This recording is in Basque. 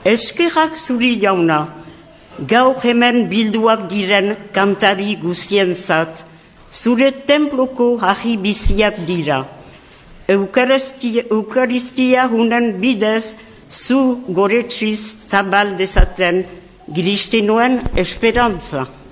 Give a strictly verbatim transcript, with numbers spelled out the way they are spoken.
Eskerrak zuri jauna, gaur hemen bilduak diren kantari guztientzat, zure temploko ahi biziak dira. Eukaristia, Eukaristia hunen bidez zu goretsiz zabal dezaten kristinoen esperantza.